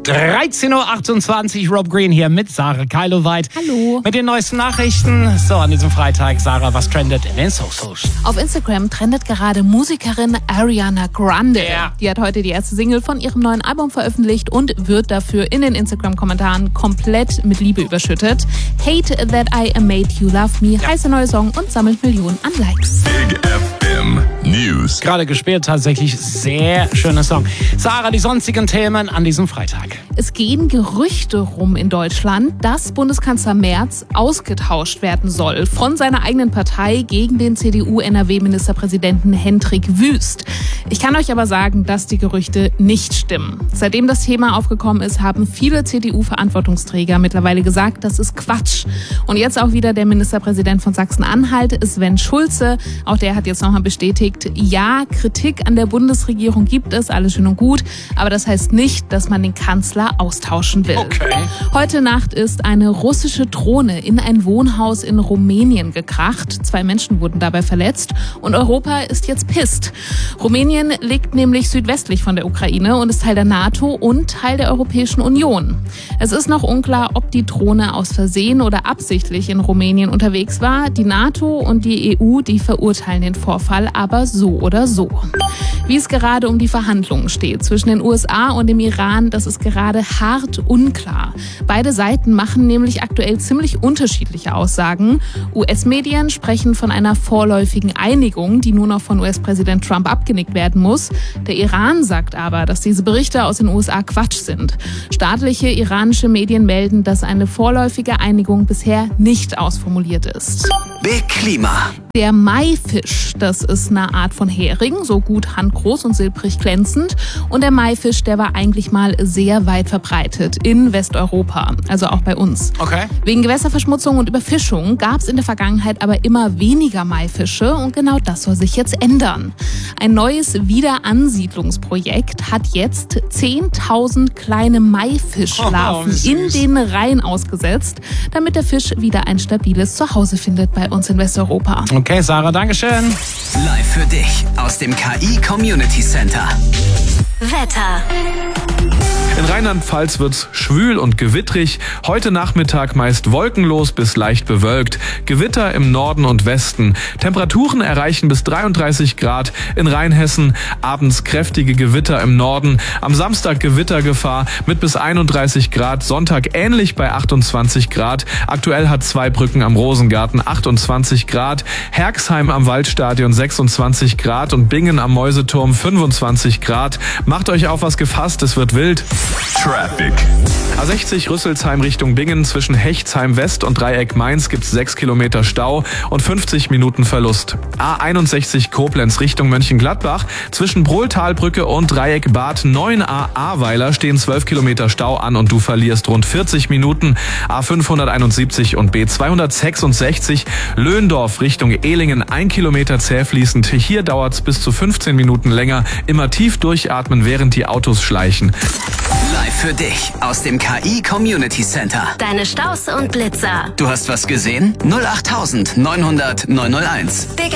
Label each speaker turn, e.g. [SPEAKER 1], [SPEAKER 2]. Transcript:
[SPEAKER 1] 13.28 Uhr, Rob Green hier mit Sarah Keiloweit.
[SPEAKER 2] Hallo.
[SPEAKER 1] Mit den neuesten Nachrichten. So, an diesem Freitag, Sarah, was trendet in den Socials?
[SPEAKER 2] Auf Instagram trendet gerade Musikerin Ariana Grande.
[SPEAKER 1] Ja.
[SPEAKER 2] Die hat heute die erste Single von ihrem neuen Album veröffentlicht und wird dafür in den Instagram-Kommentaren komplett mit Liebe überschüttet. Hate That I Made You Love Me heißt der neue Song und sammelt Millionen an Likes.
[SPEAKER 3] Big FM News.
[SPEAKER 1] Gerade gespielt, tatsächlich sehr schöner Song. Sarah, die sonstigen Themen an diesem Freitag.
[SPEAKER 2] Es gehen Gerüchte rum in Deutschland, dass Bundeskanzler Merz ausgetauscht werden soll von seiner eigenen Partei gegen den CDU-NRW-Ministerpräsidenten Hendrik Wüst. Ich kann euch aber sagen, dass die Gerüchte nicht stimmen. Seitdem das Thema aufgekommen ist, haben viele CDU-Verantwortungsträger mittlerweile gesagt, das ist Quatsch. Und jetzt auch wieder der Ministerpräsident von Sachsen-Anhalt, Sven Schulze. Auch der hat jetzt nochmal bestätigt, ja, Kritik an der Bundesregierung gibt es, alles schön und gut. Aber das heißt nicht, dass man den Kanzler austauschen will.
[SPEAKER 1] Okay.
[SPEAKER 2] Heute Nacht ist eine russische Drohne in ein Wohnhaus in Rumänien gekracht. 2 Menschen wurden dabei verletzt und Europa ist jetzt pisst. Rumänien liegt nämlich südwestlich von der Ukraine und ist Teil der NATO und Teil der Europäischen Union. Es ist noch unklar, ob die Drohne aus Versehen oder absichtlich in Rumänien unterwegs war. Die NATO und die EU, die verurteilen den Vorfall aber so oder so. Wie es gerade um die Verhandlungen steht zwischen den USA und dem Iran, das ist gerade hart unklar. Beide Seiten machen nämlich aktuell ziemlich unterschiedliche Aussagen. US-Medien sprechen von einer vorläufigen Einigung, die nur noch von US-Präsident Trump abgenickt werden muss. Der Iran sagt aber, dass diese Berichte aus den USA Quatsch sind. Staatliche iranische Medien melden, dass eine vorläufige Einigung bisher nicht ausformuliert ist.
[SPEAKER 4] Big Klima.
[SPEAKER 2] Der Maifisch, das ist eine Art von Hering, so gut handgroß und silbrig glänzend. Und der Maifisch, der war eigentlich mal sehr weit verbreitet in Westeuropa, also auch bei uns.
[SPEAKER 1] Okay.
[SPEAKER 2] Wegen Gewässerverschmutzung und Überfischung gab es in der Vergangenheit aber immer weniger Maifische und genau das soll sich jetzt ändern. Ein neues Wiederansiedlungsprojekt hat jetzt 10.000 kleine Maifischlarven in den Rhein ausgesetzt, damit der Fisch wieder ein stabiles Zuhause findet bei uns in Westeuropa.
[SPEAKER 1] Okay, Sarah, Dankeschön.
[SPEAKER 4] Live für dich aus dem KI Community Center.
[SPEAKER 5] Wetter.
[SPEAKER 6] In Rheinland-Pfalz wird's schwül und gewittrig. Heute Nachmittag meist wolkenlos bis leicht bewölkt. Gewitter im Norden und Westen. Temperaturen erreichen bis 33 Grad in Rheinhessen. Abends kräftige Gewitter im Norden. Am Samstag Gewittergefahr mit bis 31 Grad. Sonntag ähnlich bei 28 Grad. Aktuell hat Zweibrücken am Rosengarten 28 Grad. Herxheim am Waldstadion 26 Grad und Bingen am Mäuseturm 25 Grad. Macht euch auf was gefasst, es wird wild.
[SPEAKER 3] Traffic.
[SPEAKER 6] A60 Rüsselsheim Richtung Bingen zwischen Hechtsheim West und Dreieck Mainz gibt's 6 Kilometer Stau und 50 Minuten Verlust. A61 Koblenz Richtung Mönchengladbach zwischen Brohltalbrücke und Dreieck Bad 9a Ahrweiler stehen 12 Kilometer Stau an und du verlierst rund 40 Minuten. A571 und B266 Löhndorf Richtung Ehlingen 1 Kilometer zäh fließend. Hier dauert's bis zu 15 Minuten länger. Immer tief durchatmen, während die Autos schleichen.
[SPEAKER 4] Live für dich aus dem KI Community Center.
[SPEAKER 5] Deine Staus und Blitzer.
[SPEAKER 4] Du hast was gesehen? 08900 901.
[SPEAKER 5] Big